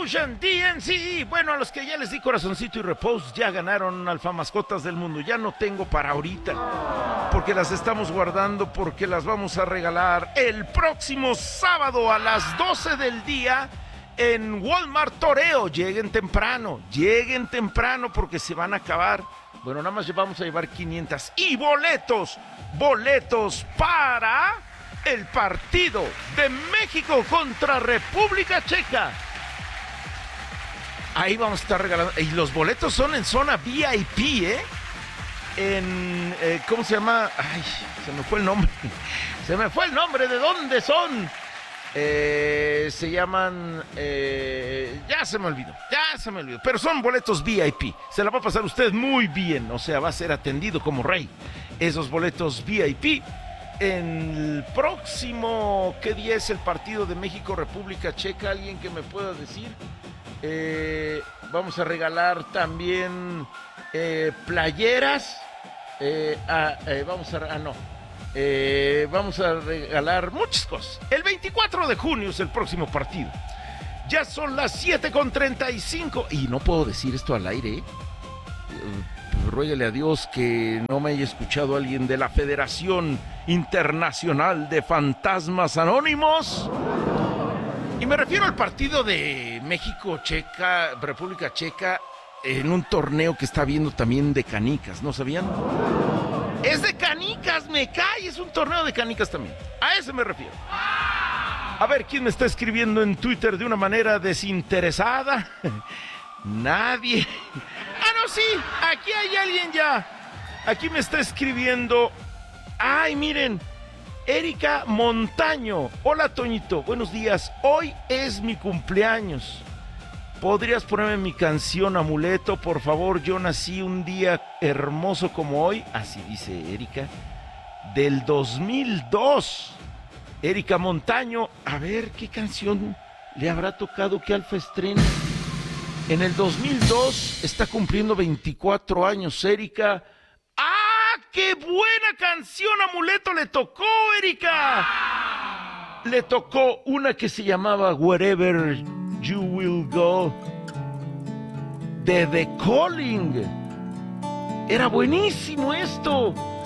Ocean DNC. Bueno, a los que ya les di corazoncito y repose, ya ganaron Alfa Mascotas del Mundo. Ya no tengo para ahorita, porque las estamos guardando, porque las vamos a regalar el próximo sábado a las 12 del día en Walmart Toreo. Lleguen temprano porque se van a acabar. Bueno, nada más vamos a llevar 500 y boletos para el partido de México contra República Checa. Ahí vamos a estar regalando. Y los boletos son en zona VIP, ¿cómo se llama? Ay, se me fue el nombre. ¿De dónde son? Se llaman... ya se me olvidó. Pero son boletos VIP. Se la va a pasar usted muy bien. O sea, va a ser atendido como rey. Esos boletos VIP. En el próximo... ¿Qué día es el partido de México-República Checa? ¿Alguien que me pueda decir? Vamos a regalar también playeras. Vamos a regalar muchas cosas. El 24 de junio es el próximo partido. Ya son las 7:35. Y no puedo decir esto al aire. Ruégale a Dios que no me haya escuchado alguien de la Federación Internacional de Fantasmas Anónimos. Y me refiero al partido de México-Checa, República Checa, en un torneo que está habiendo también de canicas, ¿no sabían? Es de canicas, me cae, es un torneo de canicas también. A ese me refiero. A ver, ¿quién me está escribiendo en Twitter de una manera desinteresada? Nadie. Ah, no, sí, aquí hay alguien ya. Aquí me está escribiendo. Ay, miren. Erika Montaño. Hola, Toñito. Buenos días. Hoy es mi cumpleaños. ¿Podrías ponerme mi canción Amuleto? Por favor, yo nací un día hermoso como hoy. Así dice Erika. Del 2002. Erika Montaño. A ver, ¿qué canción le habrá tocado que Alfa estrena? En el 2002 está cumpliendo 24 años, Erika. ¡Qué buena canción, Amuleto! Le tocó, Erika. Le tocó una que se llamaba Wherever You Will Go, de The Calling. Era buenísimo esto.